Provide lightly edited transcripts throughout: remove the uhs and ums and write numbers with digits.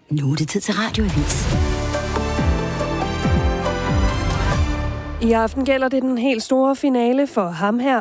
Nu er det tid til Radioavis. I aften gælder det den helt store finale for ham her.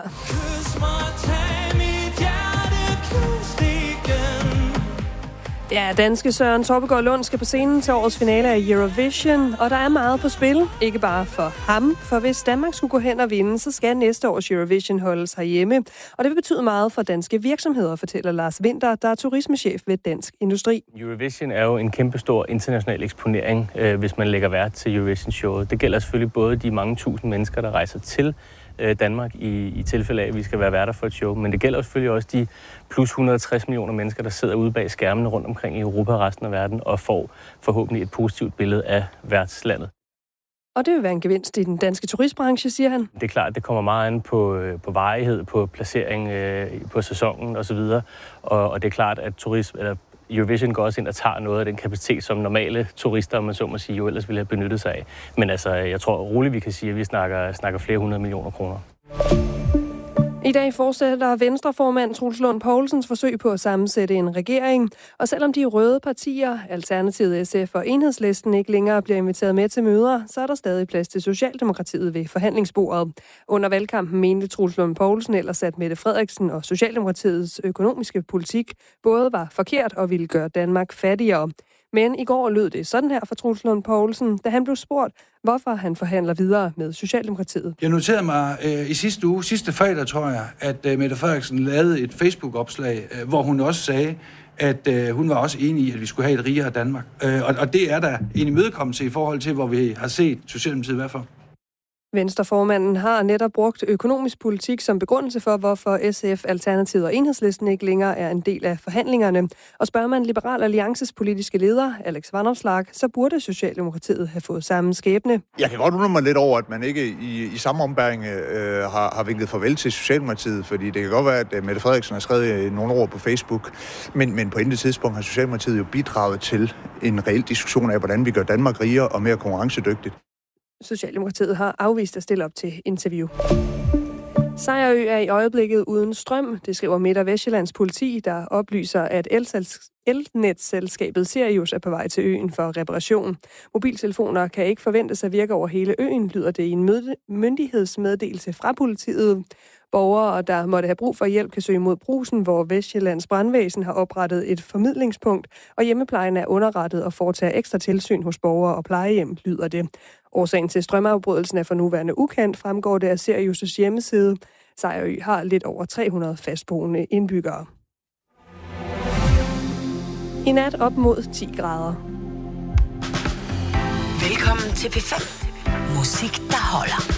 Ja, danske Søren Torpegaard Lund skal på scenen til årets finale af Eurovision, og der er meget på spil, ikke bare for ham, for hvis Danmark skulle gå hen og vinde, så skal næste års Eurovision holdes herhjemme, og det vil betyde meget for danske virksomheder, fortæller Lars Winter, der er turismechef ved Dansk Industri. Eurovision er jo en kæmpestor international eksponering, hvis man lægger vært til Eurovision-showet. Det gælder selvfølgelig både de mange tusind mennesker, der rejser til Danmark i tilfælde af, at vi skal være værter for et show. Men det gælder selvfølgelig også de plus 160 millioner mennesker, der sidder ude bag skærmene rundt omkring i Europa og resten af verden og får forhåbentlig et positivt billede af værtslandet. Og det vil være en gevinst i den danske turistbranche, siger han. Det er klart, at det kommer meget an på varighed, på placering, på sæsonen osv. Og det er klart, at Eurovision går også ind og tager noget af den kapacitet, som normale turister, om man så må sige, jo ellers ville have benyttet sig af. Men altså, jeg tror roligt, vi kan sige, at vi snakker flere 100 millioner kroner. I dag fortsætter Venstreformand Troels Lund Poulsens forsøg på at sammensætte en regering. Og selvom de røde partier, Alternativet, SF og Enhedslisten, ikke længere bliver inviteret med til møder, så er der stadig plads til Socialdemokratiet ved forhandlingsbordet. Under valgkampen mente Troels Lund Poulsen ellers, at Mette Frederiksen og Socialdemokratiets økonomiske politik både var forkert og ville gøre Danmark fattigere. Men i går lød det sådan her for Troels Lund Poulsen, da han blev spurgt, hvorfor han forhandler videre med Socialdemokratiet. Jeg noterede mig i sidste fredag tror jeg, at Mette Frederiksen lavede et Facebook-opslag, hvor hun også sagde, at hun var også enig i, at vi skulle have et rigere Danmark. Og det er der en imødekommelse i forhold til, hvor vi har set Socialdemokratiet i hvert fald. Venstreformanden har netop brugt økonomisk politik som begrundelse for, hvorfor SF, Alternativet og Enhedslisten ikke længere er en del af forhandlingerne. Og spørger man Liberal Alliances politiske leder, Alex Vanopslagh, så burde Socialdemokratiet have fået samme skæbne. Jeg kan godt undre mig lidt over, at man ikke i samme ombæring har vinket farvel til Socialdemokratiet, fordi det kan godt være, at Mette Frederiksen har skrevet nogle ord på Facebook, men på intet tidspunkt har Socialdemokratiet jo bidraget til en reel diskussion af, hvordan vi gør Danmark rigere og mere konkurrencedygtigt. Socialdemokratiet har afvist at stille op til interview. Sejerø er i øjeblikket uden strøm, det skriver Midt- og Vestjyllands politi, der oplyser, at elnetselskabet Sirius er på vej til øen for reparation. Mobiltelefoner kan ikke forventes at virke over hele øen, lyder det i en myndighedsmeddelelse fra politiet. Borgere, der måtte have brug for hjælp, kan søge mod Brugsen, hvor Vestjyllands Brandvæsen har oprettet et formidlingspunkt, og hjemmeplejen er underrettet og foretager ekstra tilsyn hos borgere og plejehjem, lyder det. Årsagen til strømafbrydelsen er for nuværende ukendt, fremgår det af Sirius' hjemmeside. Sejerø har lidt over 300 fastboende indbyggere. I nat op mod 10 grader. Velkommen til P5. Musik, der holder.